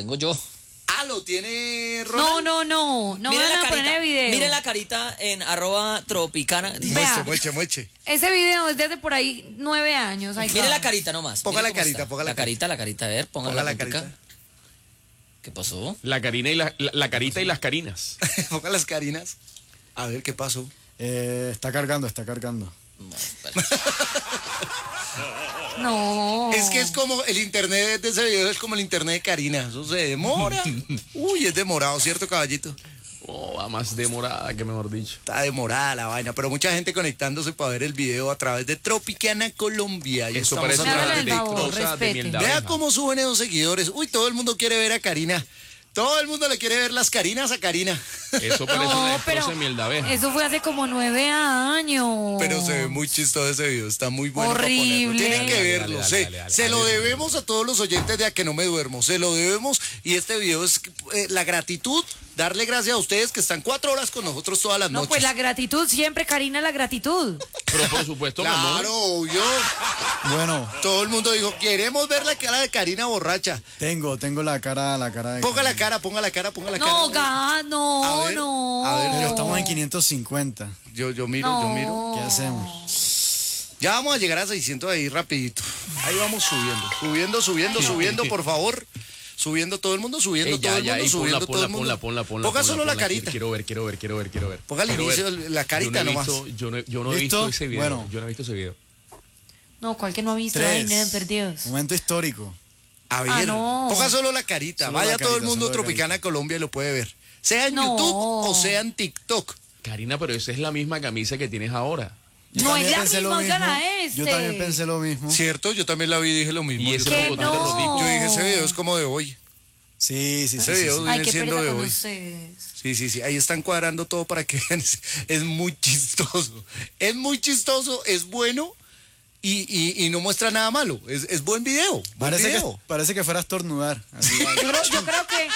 tengo yo. Ah, ¿lo tiene Ronald? No Mire van la a carita, poner el video. mire la carita en @tropicana. Vea. Mueche. Ese video es desde por ahí 9 años. Ahí Mire va. la carita nomás. Ponga mire la cómo carita, está. ponga la la carita, a ver, ponga Ponga la la carita. carita. ¿Qué pasó? La carina y la carita y las carinas. Ponga las carinas. A ver, ¿qué pasó? Está cargando. No, espera. No. Es que es como el internet de ese video, es como el internet de Karina. Eso se demora. Uy, es demorado, ¿cierto, caballito? Oh, va más demorada que mejor dicho. Está demorada la vaina, pero mucha gente conectándose para ver el video a través de Tropicana Colombia. Ya Eso estamos parece a una través Hágale el de favor, TikTok. cosa de respete. miel de Vea abeja. cómo suben esos seguidores. Uy, todo el mundo quiere ver a Karina. Todo el mundo le quiere ver las Carinas a Karina. Eso parece una No, esposa pero de miel de abeja. eso fue hace como 9 años. Pero se ve muy chistoso ese video, está muy bueno. para Horrible. ponerlo. Tienen que Dale, verlo, dale, dale, se lo dale. debemos a todos los oyentes de A Que No Me Duermo, se lo debemos y este video es la gratitud, darle gracias a ustedes que están 4 horas con nosotros todas las No, noches. pues la gratitud, siempre, Karina, la gratitud. Pero por supuesto, mi amor. Claro, obvio. Bueno, Todo el mundo dijo, queremos ver la cara de Karina borracha. tengo la cara de... Ponga la cara, ponga la cara. No, no, A ver, no. a ver, Pero estamos en 550. Yo miro, No. yo miro. ¿Qué hacemos? Ya vamos a llegar a 600 ahí rapidito. Ahí vamos subiendo, por favor. Subiendo todo el mundo, subiendo Ey, todo el mundo, ahí, subiendo todo el mundo. ponla. Ponga solo la carita. Quiero ver. Ponga al Quiero inicio ver. la carita nomás. Yo no he ¿Listo? visto ese video. Bueno. Yo no he visto ese video. No, ¿cuál que no ha visto? 3. Ay, no, perdidos. Momento histórico. A ver, no. ponga solo la carita. Solo Vaya la todo el carita, mundo solo la Tropicana Colombia y lo puede ver. Sea en No. YouTube o sea en TikTok. Karina, pero esa es la misma camisa que tienes ahora. Yo No también es la pensé lo misma, oigan mismo. a este. Yo también pensé lo mismo. ¿Cierto? Yo también la vi y dije lo mismo. Y Yo ese ¿Qué botón de rodillo. no? yo dije, ese video es como de hoy. Sí. Ese video Ay, viene qué siendo pereza de con hoy. ustedes. Sí. Ahí están cuadrando todo para que vean. Es muy chistoso. Es muy chistoso, es bueno y no muestra nada malo. Es buen video. Buen video. Parece que fuera a estornudar. Así, Yo creo que...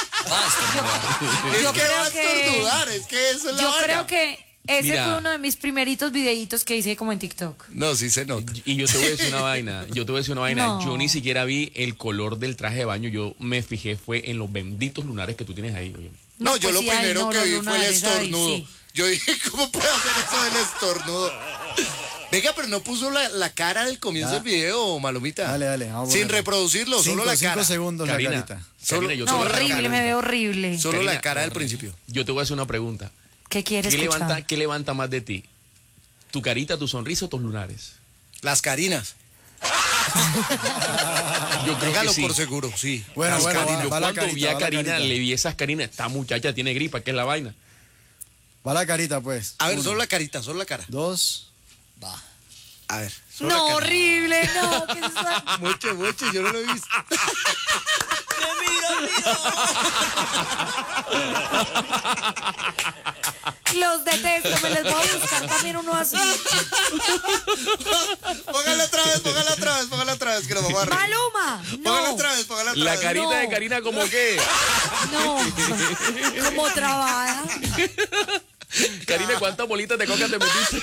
Es yo que creo va a que- estornudar, es que eso es la Yo vaina. creo que ese Mira. fue uno de mis primeritos videitos que hice como en TikTok. No, sí se nota. Y yo te voy a decir una vaina. No. Yo ni siquiera vi el color del traje de baño. Yo me fijé fue en los benditos lunares que tú tienes ahí. Oye. No, yo pues lo sí, ay, primero no, que los vi fue el lunares, ay, estornudo. sí. Yo dije, ¿cómo puede hacer eso del estornudo? Venga, pero no puso la cara del comienzo del video, Malomita. Dale, vamos a Sin ponerlo. reproducirlo, solo la cara. 5 segundos Karina, la carita. Solo- yo te No, voy a la horrible, cara. me veo horrible. Solo la Karina, cara del principio. Yo te voy a hacer una pregunta. ¿Qué quieres escuchar? ¿Qué levanta más de ti? ¿Tu carita, tu sonrisa o tus lunares? Las Carinas. Yo creo Téngalo que sí. por seguro, sí. Bueno, Las bueno, Carinas. Yo va la cuando vi carita, a va la Karina, carita. le vi esas carinas. Esta muchacha tiene gripa, ¿qué es la vaina? Va la carita, pues. A ver, 1, solo la carita, solo la cara. 2. Va. A ver. solo la No, cara. horrible, no. ¿Qué es eso? Mucho, yo no lo he visto. Los detesto, me les voy a buscar también uno así. Póngala otra vez, que lo vamos a reír. Maluma, Póngala no, otra vez. La carita No. de Karina como que. no. Como trabada. Karina, ¿cuántas bolitas de coca te metiste?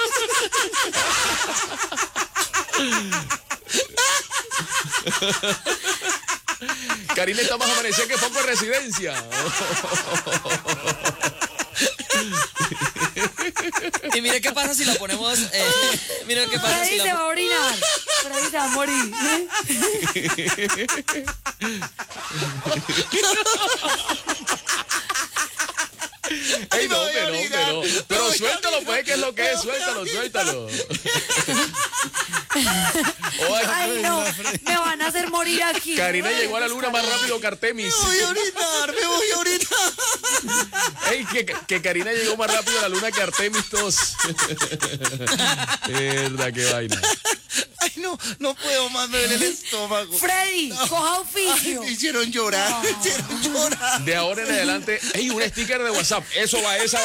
Karina está más amanecida que poco en residencia. Y mire qué pasa si lo ponemos. Mire qué Por pasa ahí si se va lo a orinar. Por ahí se va a morir. Ey, no, voy a orinar, no. me Pero voy a suéltalo, pues, ¿qué es lo que es? Suéltalo. Oye, Ay, no, me van a hacer morir aquí. Karina llegó a la luna más rápido que Artemis. Me voy a orinar. Ey, que Karina llegó más rápido a la luna que Artemis todos. Verdad, qué vaina. Ay, no puedo más, me duele el estómago. Freddy, coja Ay, oficio. me hicieron llorar, me hicieron llorar. De ahora en adelante, ey, un sticker de WhatsApp. Eso va, esa.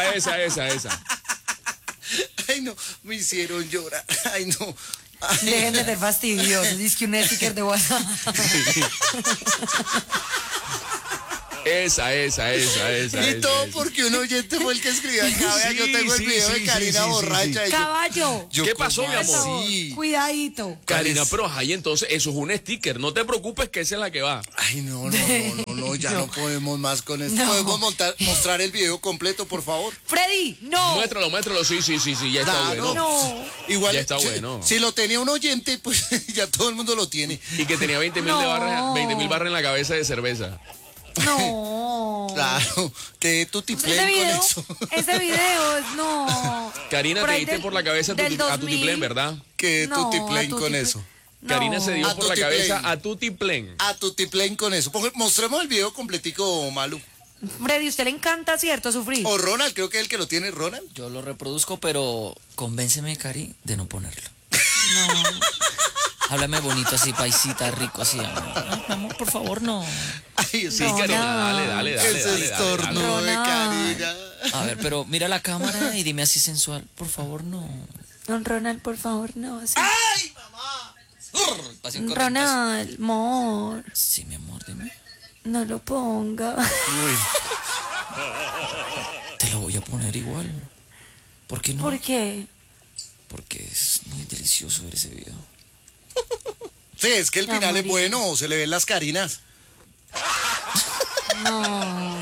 Ay, no, me hicieron llorar. Ay, no. Ay, Dejen de ser fastidiosos. Dice que un sticker de WhatsApp. Esa. Y todo porque un oyente fue el que escribió acá. Vea, yo tengo el video de Karina borracha. y yo- Caballo. yo, ¿Qué ¿cómo pasó, mi amor? así? Cuidadito. Karina, ¿Cuál es? pero ahí entonces eso es un sticker. No te preocupes que esa es la que va. Ay, no, ya no podemos más con esto. No. ¿Podemos mostrar el video completo, por favor? Freddy, no. Muéstralo, sí, ya está Claro. bueno. No. Igual, Ya está si, bueno. si lo tenía un oyente, pues ya todo el mundo lo tiene. Y que tenía 20.000 No. barras en la cabeza de cerveza. No. Claro, que tu Ese tiplén con video, eso. ese video, no. Karina, Por te ahí diste del- por la cabeza a del Tutiplén, 2000. ¿verdad? Que No, tu tiplén a con Tutiplén. eso. No. Karina se dio A por la Tutiplén. cabeza a Tutiplén. A tu tiplén con eso. Mostremos el video completico, Malu. Freddy, ¿usted le encanta, cierto, sufrir? O Ronald, creo que es el que lo tiene, Ronald. Yo lo reproduzco, pero convénceme, Cari, de no ponerlo. No. Háblame bonito así, paisita, rico así. Ay, mi amor, por favor, no. Ay, Sí, No, Karina, no. dale. ese estornudo de Ronald. Karina. A ver, pero mira la cámara y dime así sensual. Por favor, no. Don Ronald, por favor, no. Así. Pasión corriente. Ronald, amor, Sí, mi amor, dime. no lo ponga. Te lo voy a poner igual. ¿Por qué no? ¿Por qué? Porque es muy delicioso ver ese video. Sí, es que el final es Amorito. bueno, se le ven las Carinas. No.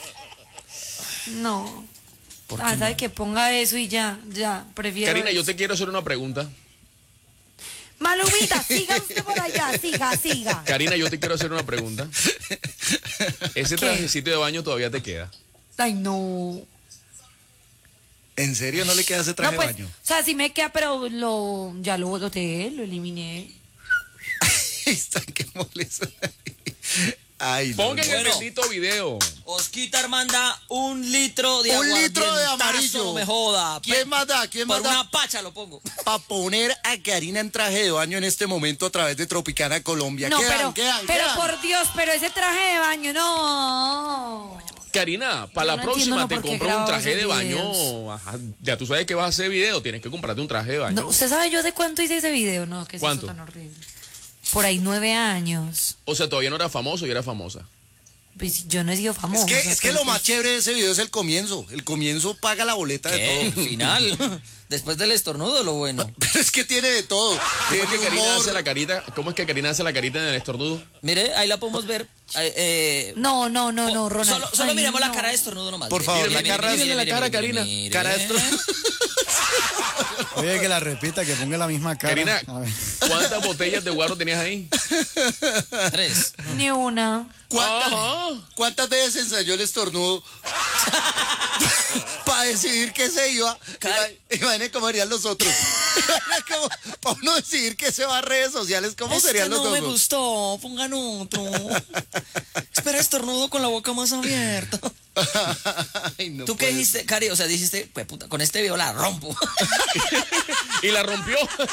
No. ¿Por Ah, qué ¿sabe no? que ponga eso y ya, prefiero Karina, yo eso. te quiero hacer una pregunta. Malumita, siga usted por allá, siga. Karina, yo te quiero hacer una pregunta. ¿Ese ¿Qué? trajecito de baño todavía te queda? Ay, no. ¿En serio no le queda ese traje No, pues, de baño? o sea, sí me queda, pero ya lo boté, lo eliminé. Están que molestan. Ay, no, Pongan no. el bendito video. Osquitar manda 1 litro de Un litro de aguardientazo, amarillo. No me joda. ¿Quién más da? ¿Quién Por más da? una pacha lo pongo. Para poner a Karina en traje de baño en este momento a través de Tropicana Colombia. No, Quedan. pero por Dios, pero ese traje de baño, no. Karina, para Yo la no próxima entiendo te por qué compras un grabas traje de esos baño. videos. Ajá, ya tú sabes que vas a hacer video, tienes que comprarte un traje de baño. No, ¿usted sabe yo de cuánto hice ese video? No, que es ¿Cuánto? eso tan horrible. Por ahí 9 años. O sea, todavía no era famoso y era famosa. Pues yo no he sido famoso. Es que lo más chévere de ese video es el comienzo. El comienzo paga la boleta de ¿Qué? todo. Final. Después del estornudo, lo bueno. Pero es que tiene de todo. ¿Cómo es que Tiene Karina humor. hace la carita? ¿Cómo es que Karina hace la carita en el estornudo? Mire, ahí la podemos ver. No, Ronald. Solo Ay, miremos la no. cara de estornudo nomás. Por favor, la cara- mírale la cara, Karina. Cara de estornudo. Oye, que la repita, que ponga la misma cara. Karina, A ver. ¿cuántas botellas de guaro tenías ahí? 3. Ni una. ¿Cuántas veces ensayó el estornudo? Para decidir qué se iba. Imagínate cómo harían los otros. Para uno decidir qué se va a redes sociales, ¿cómo serían los no me otros? gustó, pongan otro. Espera, estornudo con la boca más abierta. Ay, no ¿Tú qué puede dijiste, Cari? O sea, dijiste, pues puta, con este video la rompo. Y la rompió.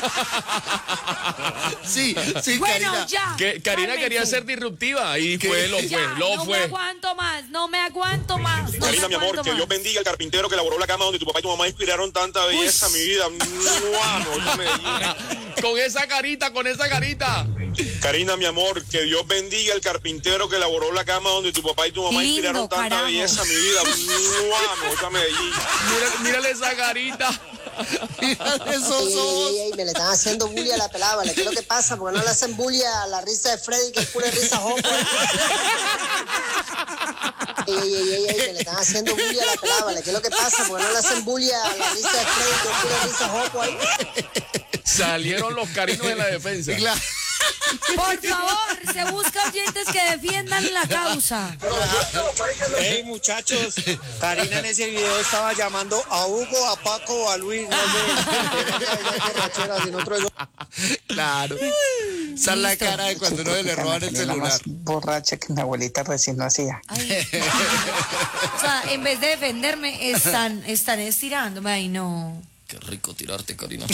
ser. Sí, Bueno, Karina. ya. Que Karina cálmense. quería ser disruptiva y ¿Qué? fue, lo Ya, fue. no me aguanto más, no me aguanto más. no Karina, me mi amor, aguanto que más. Dios bendiga al carpintero que elaboró la cama donde tu papá y tu mamá inspiraron tanta belleza, mi vida. ¡Mua! No, no me digas. Con esa carita, con esa carita. Karina, mi amor, que Dios bendiga al carpintero que elaboró la cama donde tu papá y tu mamá Lindo, inspiraron tanta carajo. belleza, mi vida. ¡Mua! No, me digas. Mírale esa carita. Mira esos ojos. Me le están haciendo bully a la pelada, ¿vale? ¿Qué es lo que pasa? Porque no le hacen bully a la risa de Freddy, que es pura risa jopo. Me le están haciendo bully a la pelada, ¿vale? ¿Qué es lo que pasa? Porque no le hacen bully a la risa de Freddy, que es pura risa jopo ahí. Salieron los carinos de la defensa. Claro. Por favor, se busca oyentes que defiendan la causa. Hey muchachos, Karina en ese video estaba llamando a Hugo, a Paco o a Luis, no sé. Claro. Esa es la cara de cuando uno le roban el celular. Borracha que mi abuelita recién nacía. Ay. O sea, en vez de defenderme, están estirándome. Ay, no. Qué rico tirarte, Karina.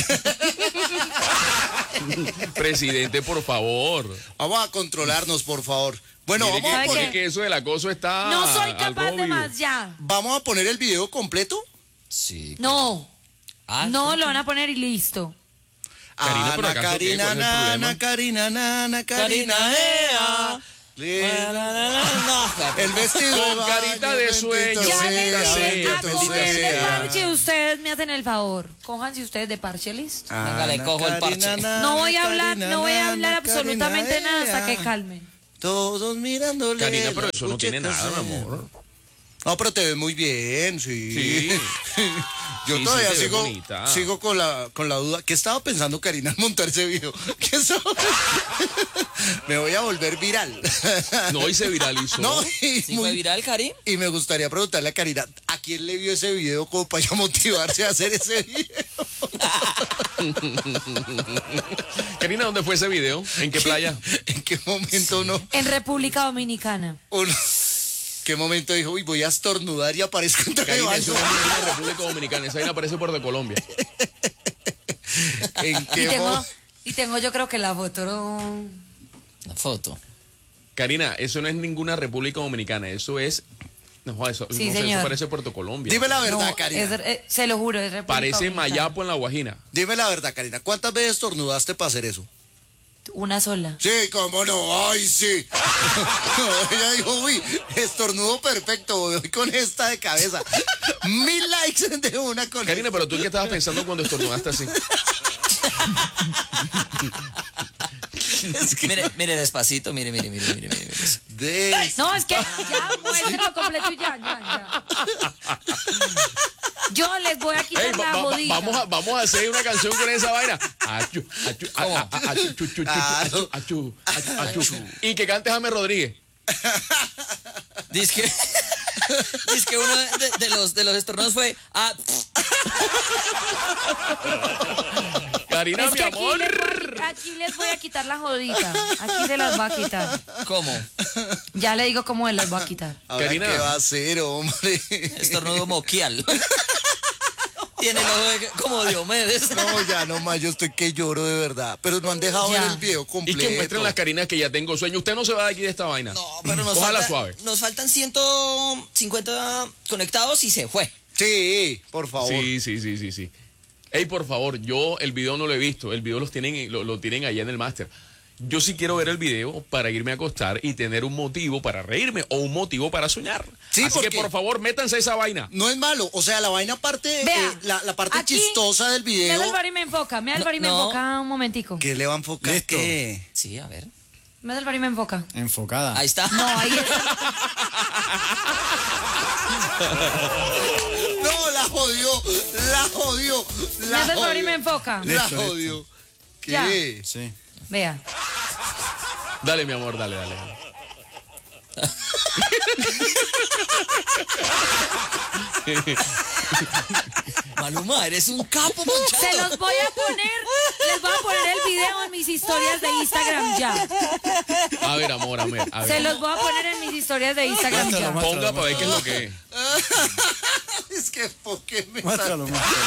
Presidente, por favor. Vamos a controlarnos, por favor. Bueno, Mire vamos a, ¿sabe poner, qué? que eso del acoso está. No soy al capaz rojo de vivo. más, ya. vamos a poner el video completo. Sí. No, Ah, no, lo van a poner y listo. Karina, pero Ana, ¿acaso qué? Karina, ¿Cuál es el nana, problema? Karina, nana, Karina, Karina, ea. No, El vestido Con de carita baño, de bendito sueño. Ya les sea, dije bendito a comer de sea. parche, ustedes me hacen el favor. Cójanse ustedes de parche, listo. Venga, le Ana cojo el parche. Karina, No voy a hablar, Karina, no voy a Ana hablar absolutamente Karina, nada hasta que ella. calmen. Todos mirándole. Karina, pero la eso no tiene cucheta nada, mi se- amor. No, pero te ves muy bien, sí. Sí. Yo Sí, todavía sí, te ves sigo, bonita. sigo con la duda. ¿Qué estaba pensando Karina al montar ese video? ¿Qué estaba- Me voy a volver viral. No, y se viralizó. No, y, ¿Sí fue viral, Karim? y me gustaría preguntarle a Karina, ¿a quién le vio ese video como para ella motivarse a hacer ese video? Karina, ¿dónde fue ese video? ¿En qué playa? ¿En qué momento En República Dominicana. qué momento dijo, uy, voy a estornudar y aparezco en traje de Karina, baño? eso no es ninguna República Dominicana. Esa vaina aparece por de Colombia. ¿En Y qué tengo, mo- y tengo yo creo que la foto. La foto. Karina, eso no es ninguna República Dominicana. Eso es... No, eso, Sí, no sé, señor. eso parece Puerto Colombia. Dime la verdad, No, Karina. se lo juro, es República Parece Dominicana. Mayapo en la Guajina. Dime la verdad, Karina. ¿Cuántas veces estornudaste para hacer eso? Una sola. Sí, cómo no, ay, sí. Ella dijo, uy, estornudo perfecto, voy con esta de cabeza. 1000 likes de una con Karina, esta. pero tú qué estabas pensando cuando estornudaste así. Mire, despacito, mire. No, es que ya, muéstralo completo y ya. Yo les voy a quitar Ey, la jodida. vamos a hacer una canción con esa vaina. Achu, achu, achu, chu, chu, chu, Claro. achu, achu, achu. Y que cante James Rodríguez. Dice que uno de los estornudos fue... Karina, Es mi que amor. aquí les voy a quitar la jodita. Aquí se las va a quitar. ¿Cómo? Ya le digo cómo las voy a quitar. Ahora, Karina. ¿qué va a hacer, hombre? Estornudo moquial. Tiene el ojo como Diomedes. No, ya no más, yo estoy que lloro de verdad. Pero no han dejado Ya. ver el video Y completo. que muestren las Carinas que ya tengo sueño. Usted no se va de aquí de esta vaina. No, pero Ojalá suave. nos faltan 150 conectados y se fue. Sí, por favor. Sí. Ey, por favor, yo el video no lo he visto. El video lo tienen allá en el máster. Yo sí quiero ver el video para irme a acostar y tener un motivo para reírme o un motivo para soñar. Sí, Así que porque- por favor, métanse esa vaina. No es malo, o sea, la vaina parte, Vea, la parte aquí, chistosa del Me video. Álvaro y me enfoca, me No. enfoca un momentico. ¿Qué le va a enfocar? Listo. ¿Qué? Sí, a ver. Me Álvaro y me enfoca. Enfocada. Ahí está. No, ahí está. No, la jodió. Me Álvaro y me enfoca. La Listo, jodió. Ya. ¿Qué? Sí. Vea. Dale, mi amor, dale. Maluma, eres un capo, muchacho. Se los voy a poner, les voy a poner el video en mis historias de Instagram ya. A ver, amor, a ver. Se los voy a poner en mis historias de Instagram Muéstralo, ya. muéstralo. Ponga para ver qué es lo que es. Es que ¿por qué me Muéstralo,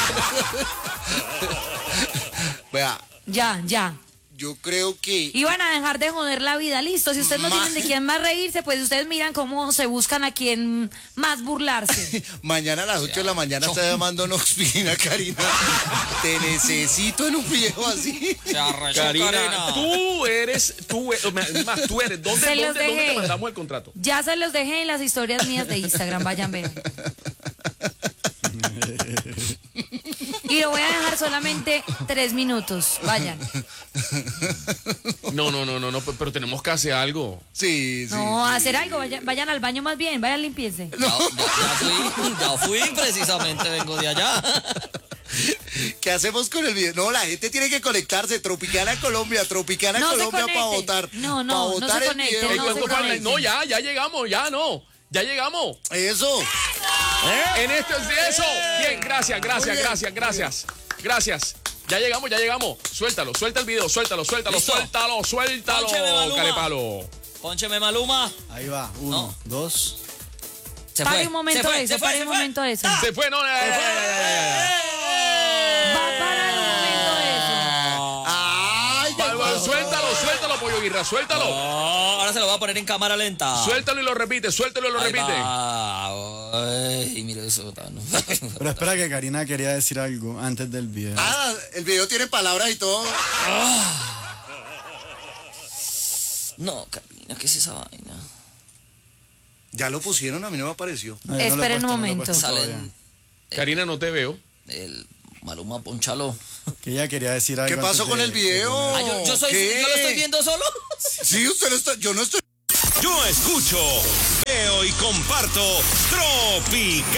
Vea, Ya. yo creo que Iban a dejar de joder la vida, listo. Si ustedes no tienen de quién más reírse, pues ustedes miran cómo se buscan a quién más burlarse. mañana a las 8 de la mañana está llamando Noxpina, Karina. Te necesito en un video así. Se arrechó, Karina, tú eres, más, tú eres. ¿Dónde Se los te dejé. mandamos el contrato? Ya se los dejé en las historias mías de Instagram, vayan ver. Y lo voy a dejar solamente 3 minutos, vayan. No, pero tenemos que hacer algo. Sí, sí. No, hacer algo, vayan al baño más bien, vayan limpiense. Ya fui, precisamente vengo de allá. ¿Qué hacemos con el video? No, la gente tiene que conectarse. Tropicana Colombia No se Colombia para conecten. votar. No, Pa' no votar se el conecten, video. no ¿Cuánto se falta? conecten. No, ya llegamos, ya llegamos. Eso. En esto es de eso. Bien, gracias. Ya llegamos. Suelta el video, suéltalo. ¿Listo? Póncheme, Maluma. Carepalo. Póncheme, Maluma. Ahí va. 1, 2. Se Pare fue. un momento de eso, pare un momento de eso. Se fue, no. Va a parar un momento de eso. Ay, Suéltalo, Pollo Guirra, suéltalo. Oh, ahora se lo voy a poner en cámara lenta. Suéltalo y lo repite. Ahí va. Ay, mira eso. Pero espera que Karina quería decir algo antes del video. el video tiene palabras y todo. No, Karina, ¿qué es esa vaina? Ya lo pusieron, a mí no me apareció. No, yo no lo he Esperen puesto, un no lo he momento. puesto todavía. Salen Karina, no te veo. el Maluma, ponchalo. Que ella quería decir algo. ¿Qué pasó antes con de- el video? Ah, yo lo ¿Qué? estoy viendo solo. Sí, usted lo está, yo no estoy. Yo escucho, veo y comparto Tropical.